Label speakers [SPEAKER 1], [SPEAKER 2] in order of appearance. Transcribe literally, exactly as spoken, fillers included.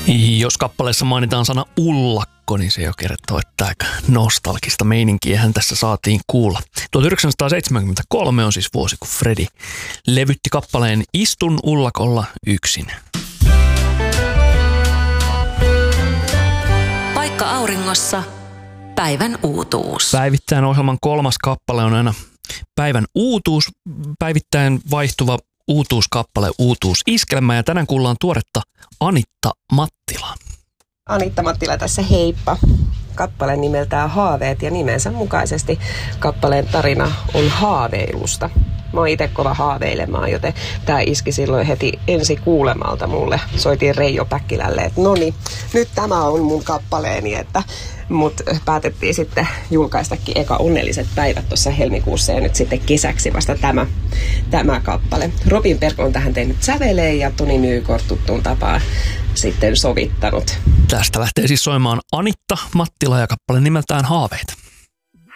[SPEAKER 1] Jos kappaleessa mainitaan sana ullakko, niin se jo kertoo, että aika nostalgista meininkiähän tässä saatiin kuulla. tuhatyhdeksänsataaseitsemänkymmentäkolme on siis vuosi, kun Fredi levytti kappaleen Istun ullakolla yksin.
[SPEAKER 2] Paikka auringossa. Päivän uutuus.
[SPEAKER 1] Päivittäin ohjelman kolmas kappale on aina päivän uutuus, päivittäin vaihtuva uutuuskappale, uutuusiskelmä, ja tänään kuullaan tuoretta Anitta Mattilaa.
[SPEAKER 3] Anitta Mattila tässä, heippa. Kappale nimeltään Haaveet, ja nimensä mukaisesti kappaleen tarina on haaveilusta. Mä oon itse kova haaveilemaan, joten tää iski silloin heti ensi kuulemalta mulle. Soitiin Reijo Päkkilälle, että noni, nyt tämä on mun kappaleeni, että mut päätettiin sitten julkaistakin eka Onnelliset päivät tuossa helmikuussa, ja nyt sitten kesäksi vasta tämä, tämä kappale. Robin Berg on tähän tehnyt säveleen ja Toni Nykort tuttuun tapaan sitten sovittanut.
[SPEAKER 1] Tästä lähtee siis soimaan Anitta Mattila ja kappale nimeltään Haaveet.